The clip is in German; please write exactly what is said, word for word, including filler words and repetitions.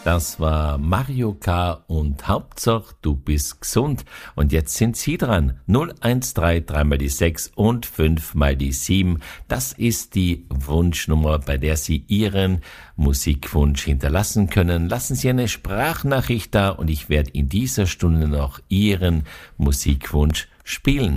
Das war Mario K. und Hauptsache du bist gesund. Und jetzt sind Sie dran. null eins drei, drei mal die sechs und fünf mal die sieben. Das ist die Wunschnummer, bei der Sie Ihren Musikwunsch hinterlassen können. Lassen Sie eine Sprachnachricht da und ich werde in dieser Stunde noch Ihren Musikwunsch spielen.